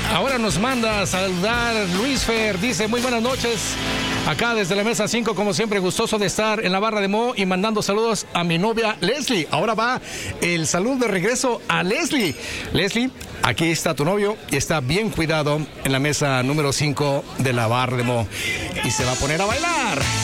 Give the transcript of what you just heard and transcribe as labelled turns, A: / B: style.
A: Ahora nos manda a saludar Luis Fer, dice muy buenas noches, acá desde la mesa 5, como siempre gustoso de estar en la barra de Mo y mandando saludos a mi novia Leslie. Ahora va el saludo de regreso a Leslie. Leslie, aquí está tu novio y está bien cuidado en la mesa número 5 de la barra de Mo y se va a poner a bailar.